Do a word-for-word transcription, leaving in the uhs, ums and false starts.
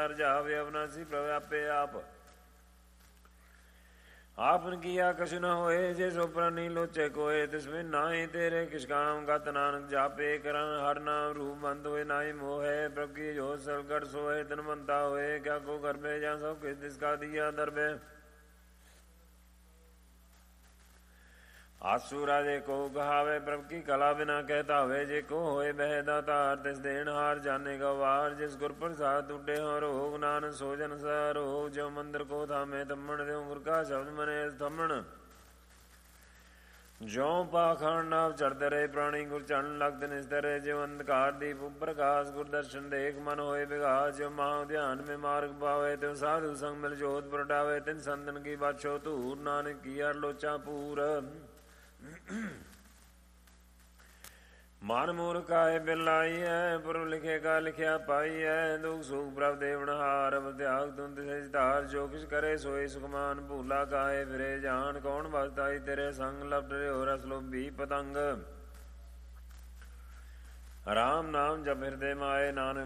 रजावे अविनाशी प्रभ आपे आप आपन किया कछु न होए जे सो प्राणी लोचे कोए तिसमें नाहि तेरे किस काम गत नानक जापे करन हर नाम रूप बंद होए नाहि मोहे प्रभु की जो सलगढ़ सोए तनमंता होए क्या को घर में जा सब किस तिसका दिया दरबे आसू राजे को कहावे प्रभु की कला बिना कहता हुए जे को होए बह दातार तिस देन हार जाने का वार जिस गुर प्रसाद टूटे हो रोग नान सोजन सा रोग जो मंदिर को थामे तमण दे गुर का शब्द मने थमण जो पाखंड नाव चढ़ते रहे प्राणी गुर चढ़ लगत निस्तर जो अंधकार दीप प्रकाश गुर दर्शन देख मन होए विकास जो महा ध्यान में मार्ग पावे त्यो साधु संग मिल जोत प्रटावे तिन संतन की बाछो तूर नानक की हर लोचा पूर मान मूर्ख आए बिलाई है पुर लिखे का लिखिया पाई है दुख सुख प्रभ देवनहार त्याग तुम तिसे धार जो किस करे सोई सुखमान भूला काहे फिरे जान कौन भगताई तेरे संग लपट रे हो रस लोभी पतंग राम नाम जप हृदय माए नानक